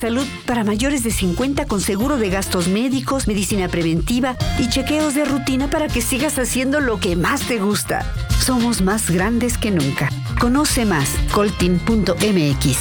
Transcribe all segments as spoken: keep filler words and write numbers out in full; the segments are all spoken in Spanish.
salud para mayores de cincuenta con seguro de gastos médicos, medicina preventiva y chequeos de rutina para que sigas haciendo lo que más te gusta. Somos más grandes que nunca. Conoce más, coltin punto m x.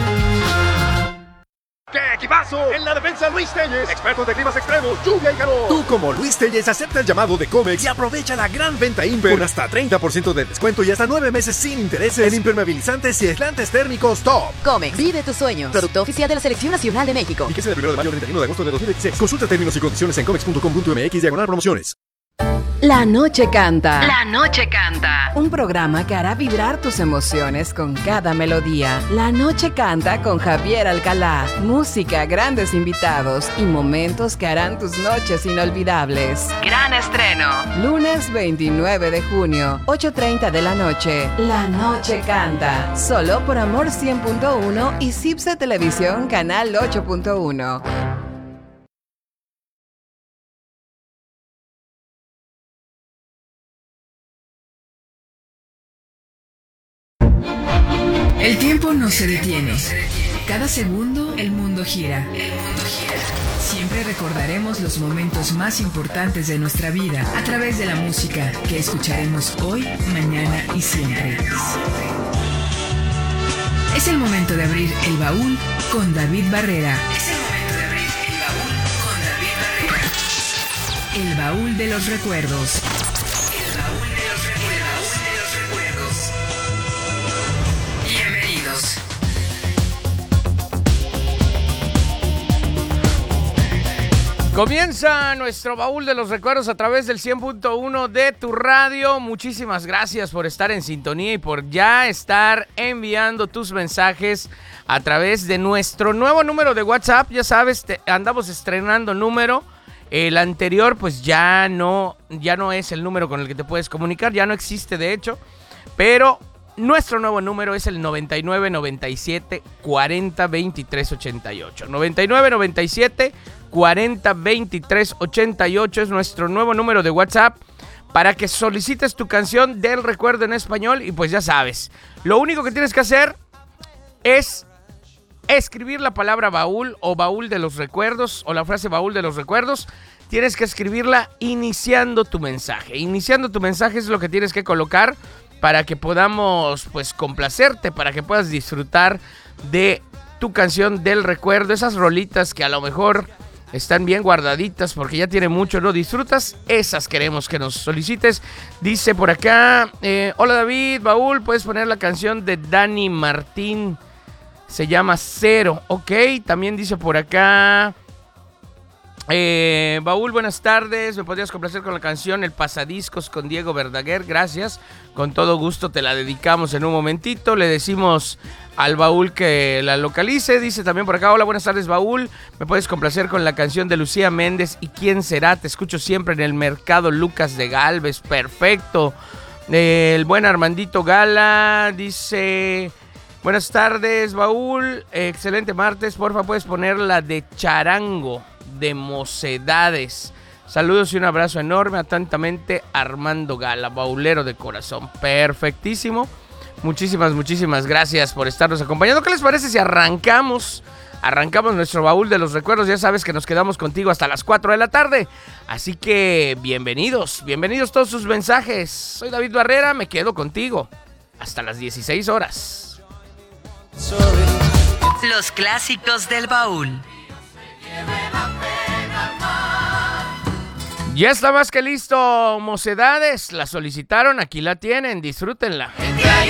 ¡Qué equipazo! En la defensa, Luis Telles, experto de climas extremos, lluvia y calor. Tú, como Luis Telles, acepta el llamado de Comex y aprovecha la gran venta Imper con hasta treinta por ciento de descuento y hasta nueve meses sin intereses en impermeabilizantes y aislantes térmicos top. Comex, vive tus sueños. Producto oficial de la Selección Nacional de México. Fíjese del primero de mayo al treinta y uno de agosto de dos mil dieciséis. Consulta términos y condiciones en comex punto com punto m x diagonal promociones. La Noche Canta. La Noche Canta. Un programa que hará vibrar tus emociones con cada melodía. La Noche Canta con Javier Alcalá. Música, grandes invitados y momentos que harán tus noches inolvidables. Gran estreno. Lunes veintinueve de junio, ocho treinta de la noche. La Noche Canta. Solo por Amor cien punto uno y Cipse Televisión Canal ocho punto uno. El tiempo no se detiene. Cada segundo el mundo gira. Siempre recordaremos los momentos más importantes de nuestra vida a través de la música que escucharemos hoy, mañana y siempre. Es el momento de abrir el baúl con David Barrera. Es el momento de abrir el baúl con David Barrera. El baúl de los recuerdos. El baúl de los recuerdos. El baúl de los recuerdos. Bienvenidos. Comienza nuestro baúl de los recuerdos a través del cien punto uno de tu radio. Muchísimas gracias por estar en sintonía y por ya estar enviando tus mensajes a través de nuestro nuevo número de WhatsApp. Ya sabes, te, andamos estrenando número. El anterior pues ya no, ya no es el número con el que te puedes comunicar, ya no existe de hecho, pero nuestro nuevo número es el noventa y nueve noventa y siete cuarenta veintitrés ochenta y ocho. noventa y nueve noventa y siete cuarenta veintitrés ochenta y ocho es nuestro nuevo número de WhatsApp para que solicites tu canción del recuerdo en español. Y pues ya sabes, lo único que tienes que hacer es escribir la palabra baúl o baúl de los recuerdos o la frase baúl de los recuerdos. Tienes que escribirla iniciando tu mensaje. Iniciando tu mensaje es lo que tienes que colocar para que podamos pues complacerte, para que puedas disfrutar de tu canción del recuerdo. Esas rolitas que a lo mejor están bien guardaditas porque ya tiene mucho, ¿no? Disfrutas, esas queremos que nos solicites. Dice por acá, eh, hola David, baúl, puedes poner la canción de Dani Martín, se llama Cero, ok. También dice por acá, eh, baúl, buenas tardes, me podrías complacer con la canción El Pasadiscos con Diego Verdaguer, gracias, con todo gusto te la dedicamos en un momentito. Le decimos al baúl que la localice. Dice también por acá, hola, buenas tardes baúl, me puedes complacer con la canción de Lucía Méndez y ¿Quién será? Te escucho siempre en el mercado Lucas de Galvez, perfecto. Eh, el buen Armandito Gala dice, buenas tardes baúl, eh, excelente martes, porfa puedes poner la de Charango de Mocedades. Saludos y un abrazo enorme, atentamente Armando Gala, baulero de corazón. Perfectísimo. Muchísimas, muchísimas gracias por estarnos acompañando. ¿Qué les parece si arrancamos? Arrancamos nuestro baúl de los recuerdos. Ya sabes que nos quedamos contigo hasta las cuatro de la tarde. Así que bienvenidos, bienvenidos todos sus mensajes. Soy David Barrera, me quedo contigo hasta las dieciséis horas. Los clásicos del baúl. Ya está más que listo, Mocedades. La solicitaron, aquí la tienen, disfrútenla.